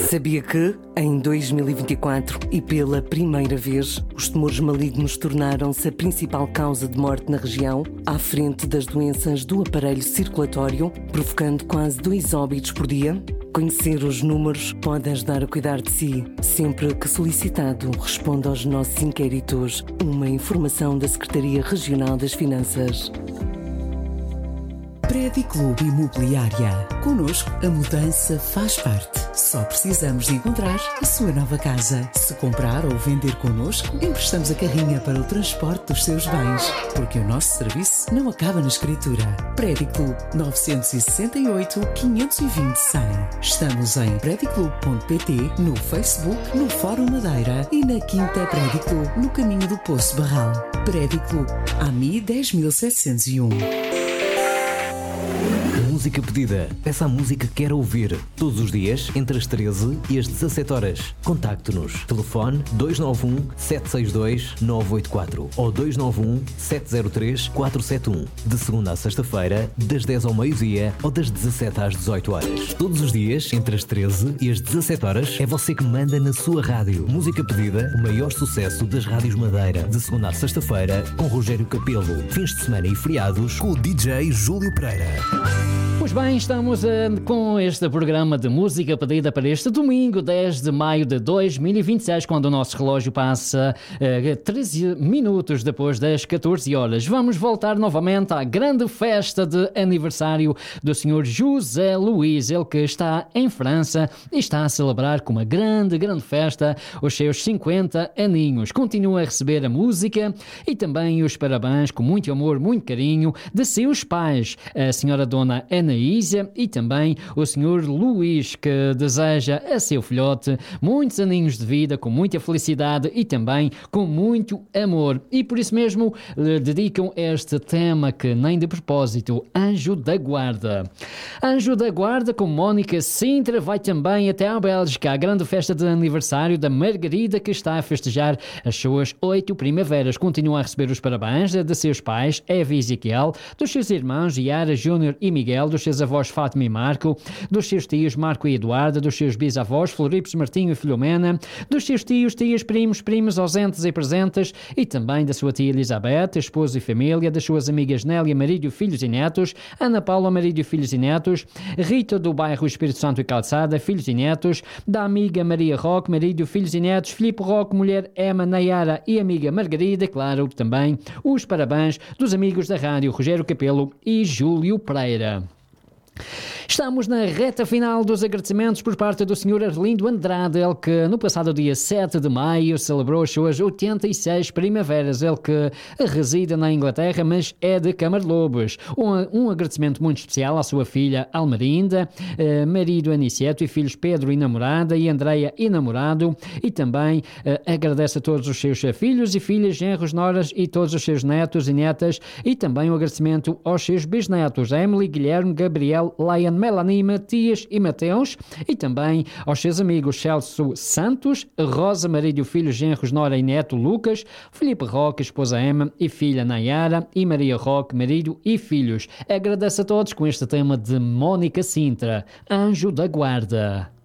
Sabia que, em 2024 e pela primeira vez, os tumores malignos tornaram-se a principal causa de morte na região, à frente das doenças do aparelho circulatório, provocando quase 2 óbitos por dia? Conhecer os números pode ajudar a cuidar de si. Sempre que solicitado, responda aos nossos inquéritos. Uma informação da Secretaria Regional das Finanças. Prédio Clube Imobiliária. Connosco, a mudança faz parte. Só precisamos de encontrar a sua nova casa. Se comprar ou vender connosco, emprestamos a carrinha para o transporte dos seus bens. Porque o nosso serviço não acaba na escritura. Prédio Clube 968 520 100. Estamos em prediclube.pt, no Facebook, no Fórum Madeira e na Quinta Prédio Clube, no caminho do Poço Barral. Prédio Clube, AMI 10701. Música pedida. Peça a música que quer ouvir. Todos os dias, entre as 13 e as 17 horas. Contacte-nos. Telefone 291-762-984 ou 291-703-471. De segunda à sexta-feira, das 10 ao meio-dia ou das 17 às 18 horas. Todos os dias, entre as 13 e as 17 horas, é você que manda na sua rádio. Música pedida, o maior sucesso das rádios Madeira. De segunda à sexta-feira, com Rogério Capelo. Fins de semana e feriados, com o DJ Júlio Pereira. Pois bem, estamos com este programa de música pedida para este domingo, 10 de maio de 2026, quando o nosso relógio passa 13 minutos depois das 14 horas. Vamos voltar novamente à grande festa de aniversário do Sr. José Luís, ele que está em França e está a celebrar com uma grande festa os seus 50 aninhos. Continua a receber a música e também os parabéns com muito amor, muito carinho de seus pais, a senhora Dona Anaísa e também o Sr. Luís, que deseja a seu filhote muitos aninhos de vida, com muita felicidade e também com muito amor. E por isso mesmo lhe dedicam este tema que nem de propósito, Anjo da Guarda. Anjo da Guarda com Mónica Sintra vai também até à Bélgica, à grande festa de aniversário da Margarida, que está a festejar as suas 8 primaveras. Continua a receber os parabéns de seus pais, Eva e Ezequiel, dos seus irmãos Yara, Júnior e Miguel, dos seus avós Fátima e Marco, dos seus tios Marco e Eduardo, dos seus bisavós Floripes, Martinho e Filomena, dos seus tios, tias, primos, primas ausentes e presentes e também da sua tia Elizabeth, esposa e família, das suas amigas Nélia, marido, filhos e netos, Ana Paula, marido, filhos e netos, Rita do bairro Espírito Santo e Calçada, filhos e netos, da amiga Maria Roque, marido, filhos e netos, Filipe Roque, mulher Emma, Nayara e amiga Margarida, claro, também os parabéns dos amigos da rádio Rogério Capelo e Júlio Pereira. Estamos na reta final dos agradecimentos por parte do Sr. Arlindo Andrade, ele que no passado dia 7 de maio celebrou as suas 86 primaveras, ele que reside na Inglaterra, mas é de Camarlobos. Um agradecimento muito especial à sua filha Almerinda, marido Aniceto e filhos Pedro e namorada e Andreia e namorado, e também agradece a todos os seus filhos e filhas, genros, noras e todos os seus netos e netas, e também um agradecimento aos seus bisnetos, Emily, Guilherme, Gabriel, Lion, Melanie, Matias e Mateus, e também aos seus amigos Celso Santos, Rosa, marido, filhos, genros, nora e neto Lucas, Filipe Roque, esposa Emma e filha Nayara, e Maria Roque, marido e filhos. Agradeço a todos com este tema de Mónica Sintra, Anjo da Guarda.